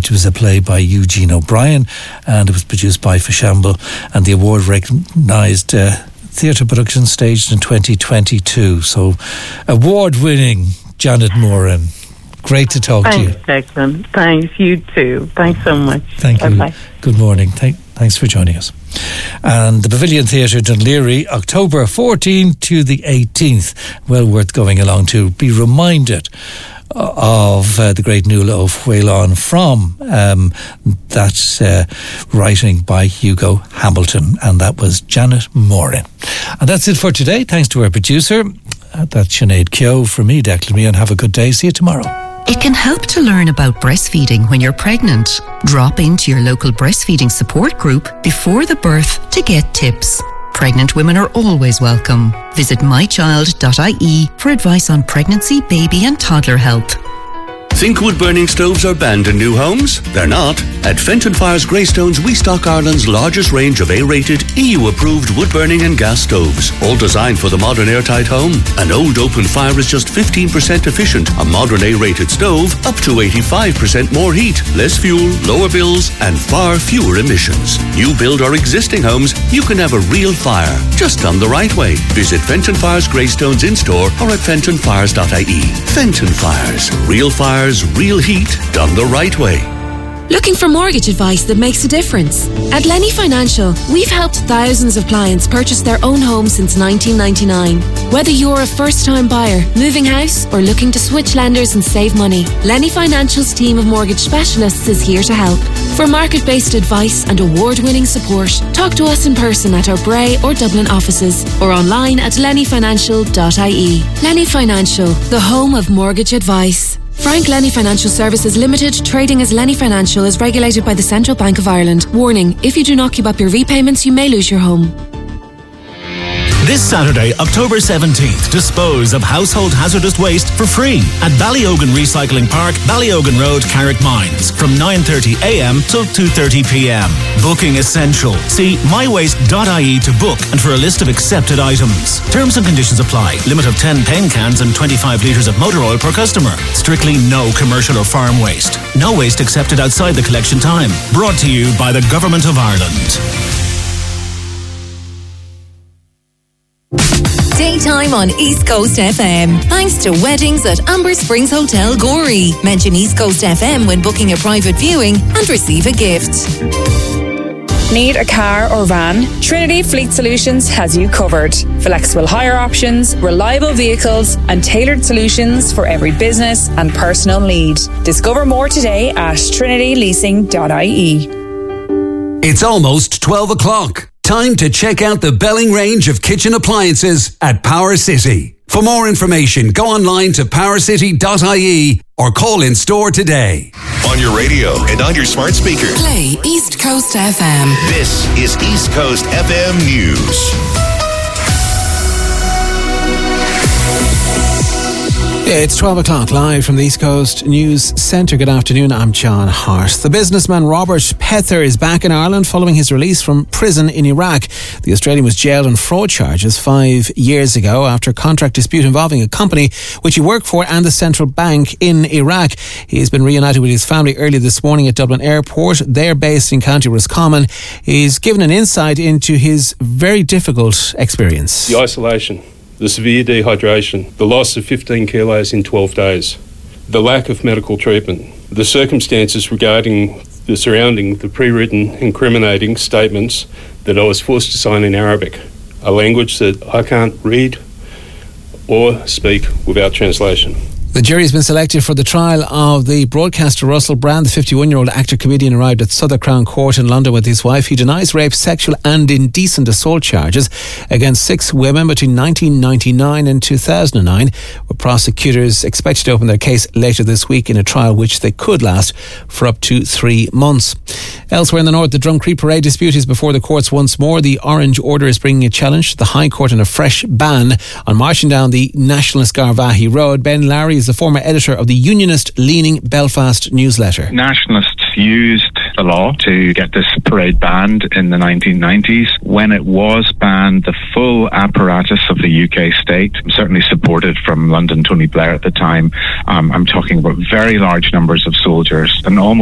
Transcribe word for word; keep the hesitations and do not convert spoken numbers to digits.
which was a play by Eugene O'Brien, and it was produced by Fishamble, and the award recognised uh, theatre production staged in twenty twenty-two. So, award-winning Janet Moran. Great to talk Thanks, to you. Declan. Thanks, you too. Thanks so much. Thank you. Bye-bye. Good morning. Thank, thanks for joining us. And the Pavilion Theatre, Dunleary, October fourteenth to the eighteenth. Well worth going along to. Be reminded of uh, the great Nuala of Whalon from um, that uh, writing by Hugo Hamilton, and that was Janet Moran. And that's it for today. Thanks to our producer. Uh, that's Sinead Keogh. For me, Declan Meehan. Have a good day. See you tomorrow. It can help to learn about breastfeeding when you're pregnant. Drop into your local breastfeeding support group before the birth to get tips. Pregnant women are always welcome. Visit my child dot I E for advice on pregnancy, baby and toddler health. Think wood-burning stoves are banned in new homes? They're not. At Fenton Fire's Greystones, we stock Ireland's largest range of A-rated, E U-approved wood-burning and gas stoves, all designed for the modern airtight home. An old open fire is just fifteen percent efficient. A modern A-rated stove, up to eighty-five percent more heat, less fuel, lower bills, and far fewer emissions. New build or existing homes, you can have a real fire, just done the right way. Visit Fenton Fire's Greystones in-store or at fenton fires dot I E. Fenton Fires. Real fires, real heat, done the right way. Looking for mortgage advice that makes a difference? At Lenny Financial, we've helped thousands of clients purchase their own home since nineteen ninety-nine. Whether you're a first-time buyer, moving house, or looking to switch lenders and save money, Lenny Financial's team of mortgage specialists is here to help. For market-based advice and award-winning support, talk to us in person at our Bray or Dublin offices or online at lenny financial dot I E. Lenny Financial, the home of mortgage advice. Frank Lenny Financial Services Limited, trading as Lenny Financial, is regulated by the Central Bank of Ireland. Warning, if you do not keep up your repayments, you may lose your home. This Saturday, October seventeenth, dispose of household hazardous waste for free at Ballyogan Recycling Park, Ballyogan Road, Carrickmines, from nine thirty a m till two thirty p m. Booking essential. See my waste dot I E to book and for a list of accepted items. Terms and conditions apply. Limit of ten paint cans and twenty-five litres of motor oil per customer. Strictly no commercial or farm waste. No waste accepted outside the collection time. Brought to you by the Government of Ireland. Daytime on East Coast F M. Thanks to Weddings at Amber Springs Hotel, Gorey. Mention East Coast F M when booking a private viewing and receive a gift. Need a car or van? Trinity Fleet Solutions has you covered. Flexible hire options, reliable vehicles, and tailored solutions for every business and personal need. Discover more today at trinity leasing dot I E. It's almost twelve o'clock. Time to check out the Belling range of kitchen appliances at Power City. For more information, go online to power city dot I E or call in store today. On your radio and on your smart speaker. Play East Coast F M. This is East Coast F M News. It's twelve o'clock, live from the East Coast News Centre. Good afternoon, I'm John Hart. The businessman Robert Pether is back in Ireland following his release from prison in Iraq. The Australian was jailed on fraud charges five years ago after a contract dispute involving a company which he worked for and the central bank in Iraq. He has been reunited with his family early this morning at Dublin Airport. They're based in County Roscommon. He's given an insight into his very difficult experience. The isolation, the severe dehydration, the loss of fifteen kilos in twelve days, the lack of medical treatment, the circumstances regarding the surrounding the pre-written incriminating statements that I was forced to sign in Arabic, a language that I can't read or speak without translation. The jury has been selected for the trial of the broadcaster Russell Brand. The fifty-one-year-old actor-comedian arrived at Southwark Crown Court in London with his wife. He denies rape, sexual and indecent assault charges against six women between nineteen ninety-nine and two thousand nine, with prosecutors expected to open their case later this week in a trial which they could last for up to three months. Elsewhere in the north, the Drumcree Parade dispute is before the courts once more. The Orange Order is bringing a challenge to the High Court on a fresh ban on marching down the nationalist Garvaghey Road. Ben Larry is the former editor of the unionist-leaning Belfast newsletter. Nationalists used the law to get this parade banned in the nineteen nineties. When it was banned, the full apparatus of the U K state, certainly supported from London Tony Blair at the time, um, I'm talking about very large numbers of soldiers and almost